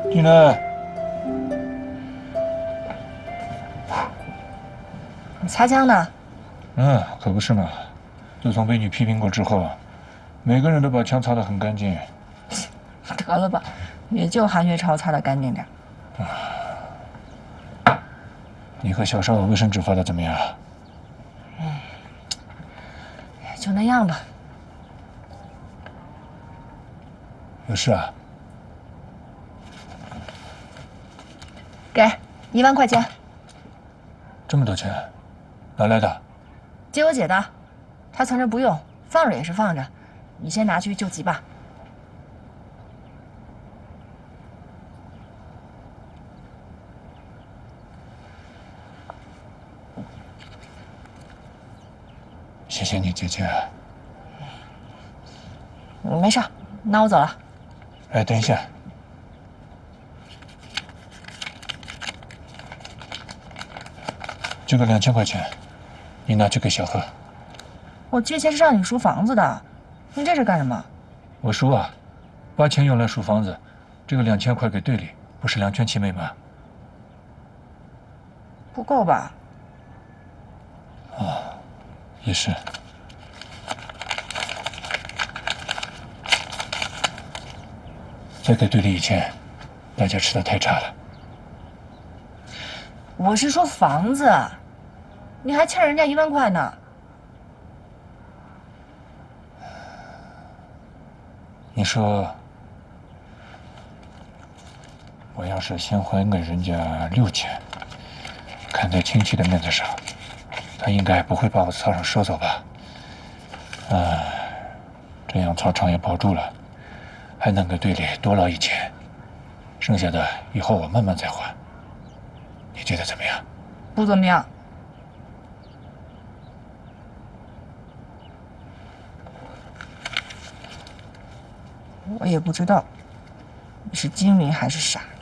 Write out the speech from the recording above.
进来。 你擦枪呢？ 可不是嘛。自从被你批评过之后，每个人都把枪擦得很干净。 得了吧，也就韩月超擦得干净点。 你和小少卫生纸发的怎么样？ 就那样吧。 有事啊？ 给1万块钱， 这么多钱，哪来的？ 借我姐的，她存着不用，放着也是放着，你先拿去救急吧。 谢谢你，姐姐。 没事，那我走了。 哎，等一下。这个2000块钱，你拿去给小贺。 我借钱是让你赎房子的，你这是干什么？ 我赎啊，把钱用来赎房子，这个2000块给队里，不是两全其美吗？ 不够吧？ 也是。再给队里1000，大家吃的太差了。 我是说房子，你还欠人家1万块呢。 你说，我要是先还给人家6000，看在亲戚的面子上，他应该不会把我操场收走吧？这样操场也保住了，还能给队里多捞1000，剩下的以后我慢慢再还。你觉得怎么样？ 不怎么样。我也不知道你是精明还是傻。